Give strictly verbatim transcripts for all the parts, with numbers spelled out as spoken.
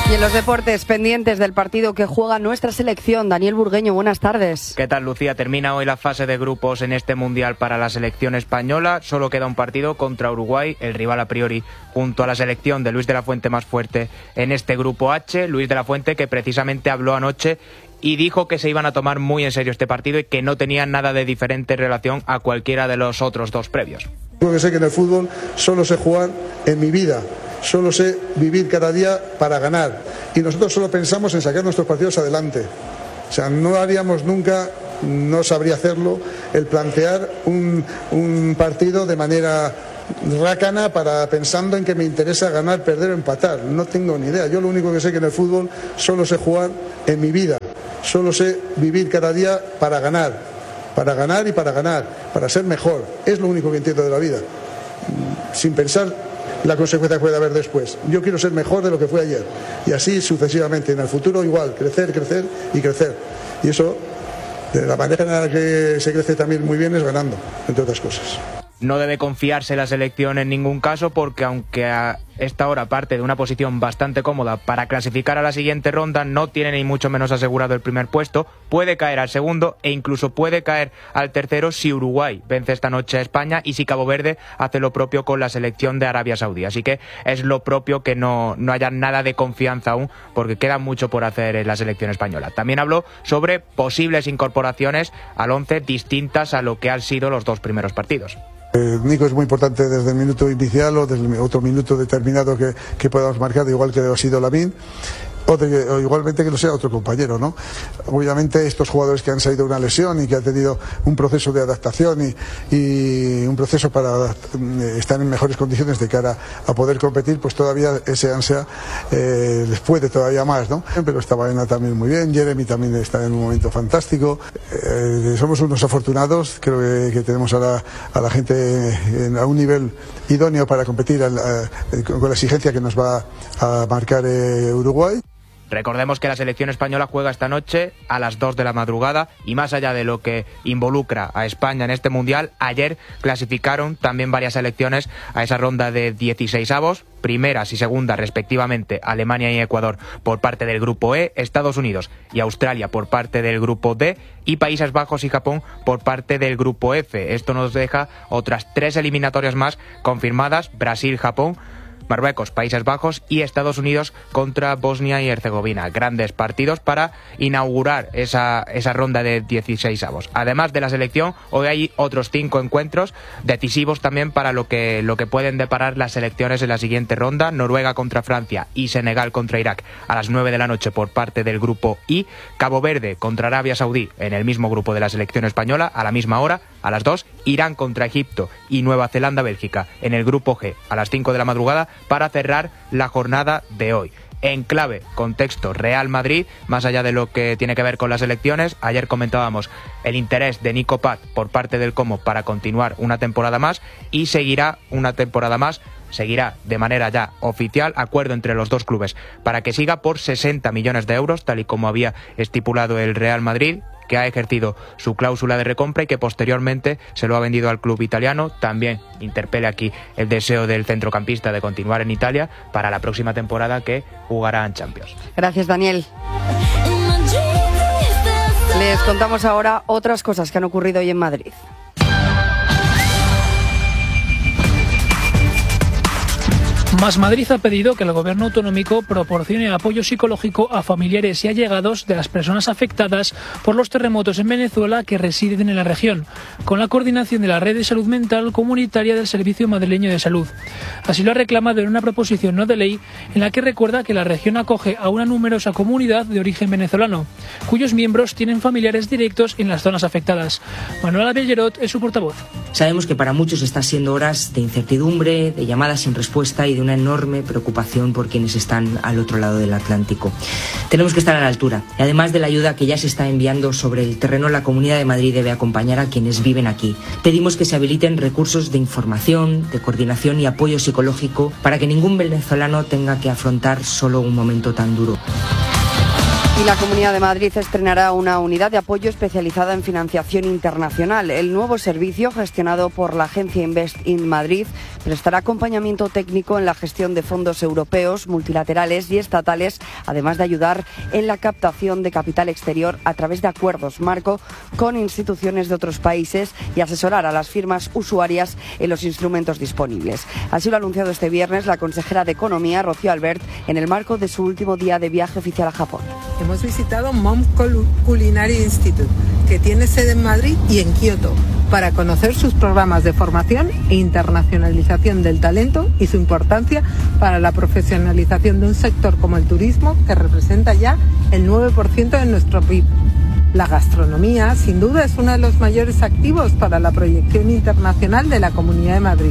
Y en los deportes, pendientes del partido que juega nuestra selección. Daniel Burgueño, buenas tardes. ¿Qué tal, Lucía? Termina hoy la fase de grupos en este Mundial para la selección española. Solo queda un partido contra Uruguay, el rival a priori junto a la selección de Luis de la Fuente más fuerte en este grupo H. Luis de la Fuente, que precisamente habló anoche y dijo que se iban a tomar muy en serio este partido y que no tenían nada de diferente en relación a cualquiera de los otros dos previos. Yo que sé que en el fútbol solo sé jugar en mi vida. Solo sé vivir cada día para ganar. Y nosotros solo pensamos en sacar nuestros partidos adelante. O sea, no haríamos nunca, no sabría hacerlo, el plantear un, un partido de manera rácana para pensando en que me interesa ganar, perder o empatar. No tengo ni idea. Yo lo único que sé que en el fútbol solo sé jugar en mi vida. Solo sé vivir cada día para ganar. Para ganar y para ganar. Para ser mejor. Es lo único que entiendo de la vida. Sin pensar la consecuencia que puede haber después. Yo quiero ser mejor de lo que fue ayer. Y así sucesivamente. En el futuro igual. Crecer, crecer y crecer. Y eso, de la manera en la que se crece también muy bien, es ganando, entre otras cosas. No debe confiarse la selección en ningún caso porque aunque a esta hora parte de una posición bastante cómoda para clasificar a la siguiente ronda, no tiene ni mucho menos asegurado el primer puesto, puede caer al segundo e incluso puede caer al tercero si Uruguay vence esta noche a España y si Cabo Verde hace lo propio con la selección de Arabia Saudí. Así que es lo propio que no, no haya nada de confianza aún porque queda mucho por hacer en la selección española. También habló sobre posibles incorporaciones al once distintas a lo que han sido los dos primeros partidos. Eh, Nico es muy importante desde el minuto inicial o desde el otro minuto determinado que, que podamos marcar, igual que ha sido Lamin. O, de, o igualmente que lo sea otro compañero, ¿no? Obviamente estos jugadores que han salido de una lesión y que han tenido un proceso de adaptación y, y un proceso para estar en mejores condiciones de cara a poder competir, pues todavía ese ansia eh, les puede todavía más, ¿no? Pero está Baena también muy bien, Jeremy también está en un momento fantástico. Eh, somos unos afortunados, creo que, que tenemos a la, a la gente en, a un nivel idóneo para competir a la, a, con la exigencia que nos va a marcar eh, Uruguay. Recordemos que la selección española juega esta noche a las dos de la madrugada y más allá de lo que involucra a España en este Mundial, ayer clasificaron también varias selecciones a esa ronda de dieciseisavos, primeras y segundas respectivamente Alemania y Ecuador por parte del grupo E, Estados Unidos y Australia por parte del grupo D y Países Bajos y Japón por parte del grupo F. Esto nos deja otras tres eliminatorias más confirmadas: Brasil, Japón, Marruecos, Países Bajos y Estados Unidos contra Bosnia y Herzegovina. Grandes partidos para inaugurar esa, esa ronda de dieciseisavos. Además de la selección, hoy hay otros cinco encuentros decisivos también para lo que, lo que pueden deparar las selecciones en la siguiente ronda. Noruega contra Francia y Senegal contra Irak a las nueve de la noche por parte del grupo I. Cabo Verde contra Arabia Saudí en el mismo grupo de la selección española a la misma hora, a las dos. Irán contra Egipto y Nueva Zelanda-Bélgica en el grupo G a las cinco de la madrugada para cerrar la jornada de hoy. En clave, contexto Real Madrid, más allá de lo que tiene que ver con las elecciones, ayer comentábamos el interés de Nico Paz por parte del Como para continuar una temporada más y seguirá una temporada más, seguirá de manera ya oficial, acuerdo entre los dos clubes para que siga por sesenta millones de euros, tal y como había estipulado el Real Madrid, que ha ejercido su cláusula de recompra y que posteriormente se lo ha vendido al club italiano. También interpela aquí el deseo del centrocampista de continuar en Italia para la próxima temporada que jugará en Champions. Gracias, Daniel. Les contamos ahora otras cosas que han ocurrido hoy en Madrid. Más Madrid ha pedido que el gobierno autonómico proporcione apoyo psicológico a familiares y allegados de las personas afectadas por los terremotos en Venezuela que residen en la región, con la coordinación de la Red de Salud Mental Comunitaria del Servicio Madrileño de Salud. Así lo ha reclamado en una proposición no de ley en la que recuerda que la región acoge a una numerosa comunidad de origen venezolano, cuyos miembros tienen familiares directos en las zonas afectadas. Manuela Bellerot es su portavoz. Sabemos que para muchos están siendo horas de incertidumbre, de llamadas sin respuesta y de una enorme preocupación por quienes están al otro lado del Atlántico. Tenemos que estar a la altura. Y además de la ayuda que ya se está enviando sobre el terreno, la Comunidad de Madrid debe acompañar a quienes viven aquí. Pedimos que se habiliten recursos de información, de coordinación y apoyo psicológico para que ningún venezolano tenga que afrontar solo un momento tan duro. Y la Comunidad de Madrid estrenará una unidad de apoyo especializada en financiación internacional. El nuevo servicio, gestionado por la agencia Invest in Madrid, prestará acompañamiento técnico en la gestión de fondos europeos, multilaterales y estatales, además de ayudar en la captación de capital exterior a través de acuerdos marco con instituciones de otros países y asesorar a las firmas usuarias en los instrumentos disponibles. Así lo ha anunciado este viernes la consejera de Economía, Rocío Albert, en el marco de su último día de viaje oficial a Japón. Hemos visitado Mom Culinary Institute, que tiene sede en Madrid y en Kioto, para conocer sus programas de formación e internacionalización del talento y su importancia para la profesionalización de un sector como el turismo, que representa ya el nueve por ciento de nuestro P I B. La gastronomía, sin duda, es uno de los mayores activos para la proyección internacional de la Comunidad de Madrid.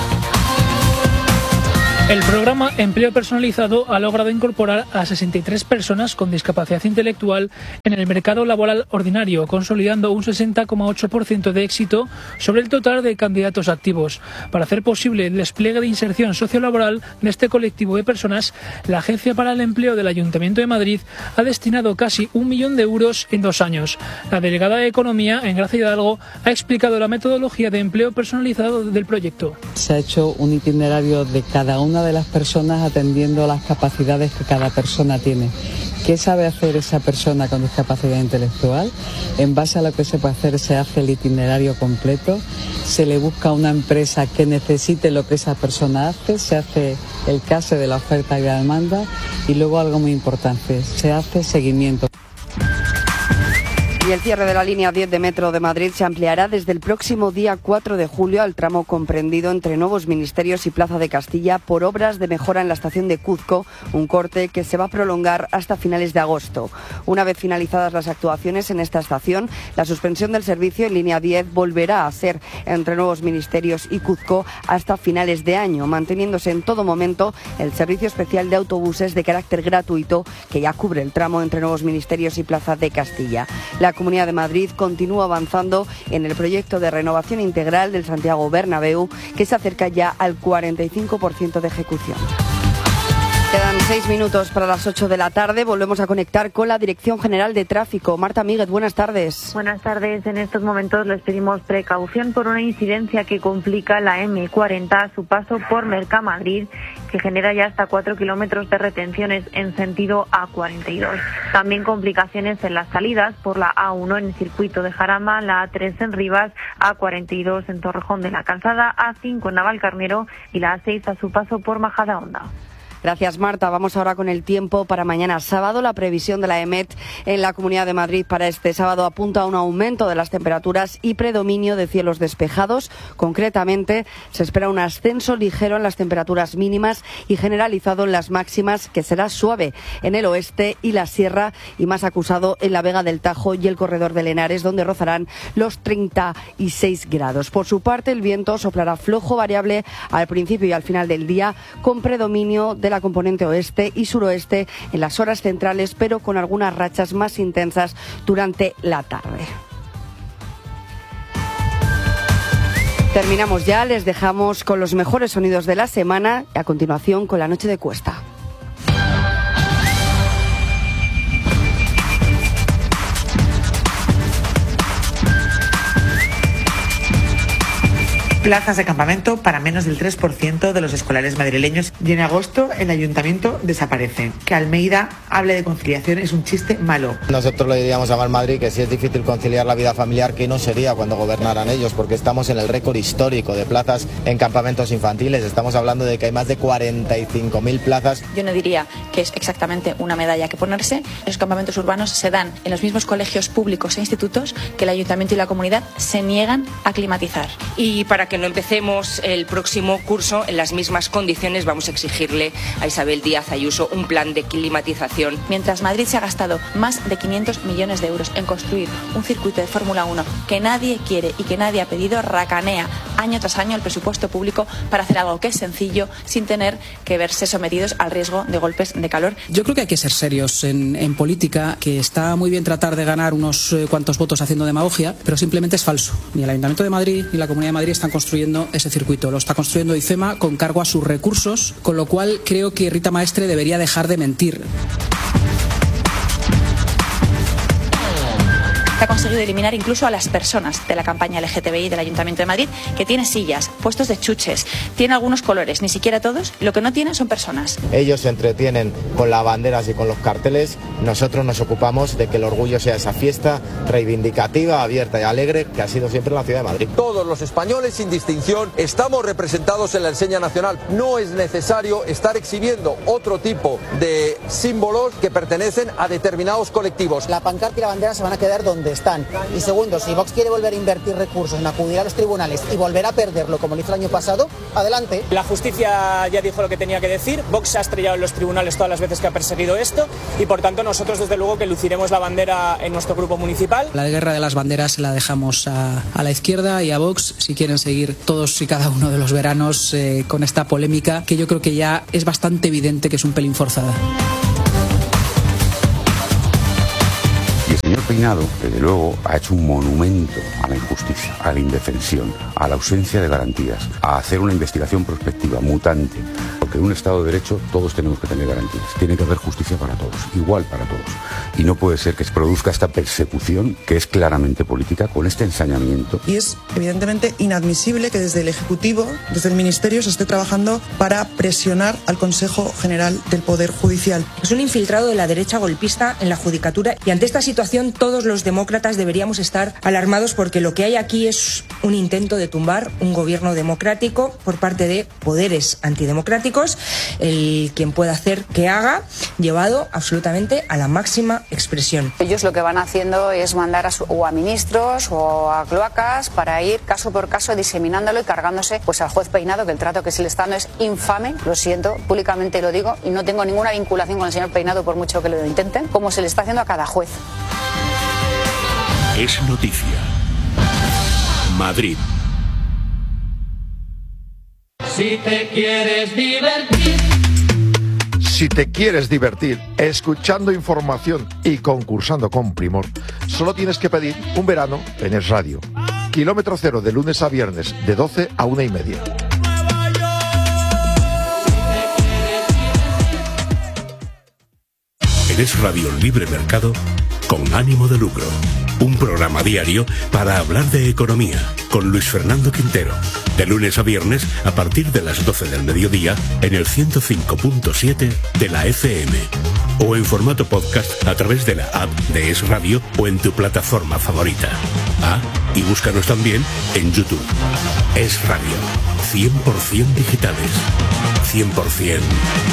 El programa Empleo Personalizado ha logrado incorporar a sesenta y tres personas con discapacidad intelectual en el mercado laboral ordinario, consolidando un sesenta coma ocho por ciento de éxito sobre el total de candidatos activos. Para hacer posible el despliegue de inserción sociolaboral de este colectivo de personas, la Agencia para el Empleo del Ayuntamiento de Madrid ha destinado casi un millón de euros en dos años. La delegada de Economía, Engracia Hidalgo, ha explicado la metodología de empleo personalizado del proyecto. Se ha hecho un itinerario de cada una de las personas atendiendo las capacidades que cada persona tiene. ¿Qué sabe hacer esa persona con discapacidad intelectual? En base a lo que sepa hacer se hace el itinerario completo, se le busca una empresa que necesite lo que esa persona hace, se hace el caso de la oferta y la demanda y luego algo muy importante, se hace seguimiento. Y el cierre de la línea diez de Metro de Madrid se ampliará desde el próximo día cuatro de julio al tramo comprendido entre Nuevos Ministerios y Plaza de Castilla por obras de mejora en la estación de Cuzco, un corte que se va a prolongar hasta finales de agosto. Una vez finalizadas las actuaciones en esta estación, la suspensión del servicio en línea diez volverá a ser entre Nuevos Ministerios y Cuzco hasta finales de año, manteniéndose en todo momento el servicio especial de autobuses de carácter gratuito que ya cubre el tramo entre Nuevos Ministerios y Plaza de Castilla. La Comunidad de Madrid continúa avanzando en el proyecto de renovación integral del Santiago Bernabéu, que se acerca ya al cuarenta y cinco por ciento de ejecución. Quedan seis minutos para las ocho de la tarde. Volvemos a conectar con la Dirección General de Tráfico. Marta Míguez, buenas tardes. Buenas tardes. En estos momentos les pedimos precaución por una incidencia que complica la eme cuarenta a su paso por Mercamadrid, que genera ya hasta cuatro kilómetros de retenciones en sentido A cuarenta y dos. También complicaciones en las salidas por la A uno en el circuito de Jarama, la A tres en Rivas, A cuarenta y dos en Torrejón de la Calzada, A cinco en Navalcarnero y la A seis a su paso por Majadahonda. Gracias, Marta. Vamos ahora con el tiempo para mañana sábado. La previsión de la EMET en la Comunidad de Madrid para este sábado apunta a un aumento de las temperaturas y predominio de cielos despejados. Concretamente, se espera un ascenso ligero en las temperaturas mínimas y generalizado en las máximas, que será suave en el oeste y la sierra y más acusado en la Vega del Tajo y el Corredor de Henares, donde rozarán los treinta y seis grados. Por su parte, el viento soplará flojo variable al principio y al final del día, con predominio de la componente oeste y suroeste en las horas centrales, pero con algunas rachas más intensas durante la tarde. Terminamos ya, les dejamos con los mejores sonidos de la semana y a continuación con la noche de Cuesta. Plazas de campamento para menos del tres por ciento de los escolares madrileños y en agosto el ayuntamiento desaparece. Que Almeida hable de conciliación es un chiste malo. Nosotros le diríamos a Mal Madrid que si es difícil conciliar la vida familiar, que no sería cuando gobernaran ellos, porque estamos en el récord histórico de plazas en campamentos infantiles. Estamos hablando de que hay más de cuarenta y cinco mil plazas. Yo no diría que es exactamente una medalla que ponerse. Los campamentos urbanos se dan en los mismos colegios públicos e institutos que el ayuntamiento y la comunidad se niegan a climatizar. Y para que no empecemos el próximo curso en las mismas condiciones, vamos a exigirle a Isabel Díaz Ayuso un plan de climatización. Mientras Madrid se ha gastado más de quinientos millones de euros en construir un circuito de Fórmula uno que nadie quiere y que nadie ha pedido, racanea año tras año el presupuesto público para hacer algo que es sencillo sin tener que verse sometidos al riesgo de golpes de calor. Yo creo que hay que ser serios en, en política, que está muy bien tratar de ganar unos eh, cuantos votos haciendo demagogia, pero simplemente es falso. Ni el Ayuntamiento de Madrid ni la Comunidad de Madrid están construyendo ese circuito. Lo está construyendo IFEMA con cargo a sus recursos, con lo cual creo que Rita Maestre debería dejar de mentir. que ha conseguido eliminar incluso a las personas de la campaña L G T B I del Ayuntamiento de Madrid, que tiene sillas, puestos de chuches, tiene algunos colores, ni siquiera todos, lo que no tiene son personas. Ellos se entretienen con las banderas y con los carteles, nosotros nos ocupamos de que el orgullo sea esa fiesta reivindicativa, abierta y alegre que ha sido siempre la ciudad de Madrid. Todos los españoles sin distinción estamos representados en la enseña nacional. No es necesario estar exhibiendo otro tipo de símbolos que pertenecen a determinados colectivos. La pancarta y la bandera se van a quedar donde están. Y segundo, si Vox quiere volver a invertir recursos en acudir a los tribunales y volver a perderlo como lo hizo el año pasado, adelante. La justicia ya dijo lo que tenía que decir, Vox se ha estrellado en los tribunales todas las veces que ha perseguido esto y por tanto nosotros desde luego que luciremos la bandera en nuestro grupo municipal. La guerra de las banderas se la dejamos a, a la izquierda y a Vox si quieren seguir todos y cada uno de los veranos eh, con esta polémica que yo creo que ya es bastante evidente que es un pelín forzada. Y el señor Peinado, desde luego, ha hecho un monumento a la injusticia, a la indefensión, a la ausencia de garantías, a hacer una investigación prospectiva, mutante, porque en un Estado de Derecho todos tenemos que tener garantías. Tiene que haber justicia para todos, igual para todos. Y no puede ser que se produzca esta persecución, que es claramente política, con este ensañamiento. Y es evidentemente inadmisible que desde el Ejecutivo, desde el Ministerio, se esté trabajando para presionar al Consejo General del Poder Judicial. Es un infiltrado de la derecha golpista en la judicatura y ante esta situación todos los demócratas deberíamos estar alarmados porque lo que hay aquí es un intento de tumbar un gobierno democrático por parte de poderes antidemocráticos, el quien pueda hacer que haga, llevado absolutamente a la máxima expresión. Ellos lo que van haciendo es mandar a, su, o a ministros o a cloacas para ir caso por caso diseminándolo y cargándose pues al juez Peinado, que el trato que se le está dando es infame, lo siento, públicamente lo digo, y no tengo ninguna vinculación con el señor Peinado por mucho que lo intenten, como se le está haciendo a cada juez. Es noticia. Madrid. Si te quieres divertir. Si te quieres divertir escuchando información y concursando con Primor, solo tienes que pedir un verano en Es Radio. Kilómetro cero de lunes a viernes, de doce a una y media. En Es Radio Libre Mercado, con ánimo de lucro. Un programa diario para hablar de economía, con Luis Fernando Quintero. De lunes a viernes, a partir de las doce del mediodía, en el ciento cinco punto siete de la F M. O en formato podcast a través de la app de Es Radio o en tu plataforma favorita. Ah, y búscanos también en YouTube. Es Radio. cien por ciento digitales. cien por ciento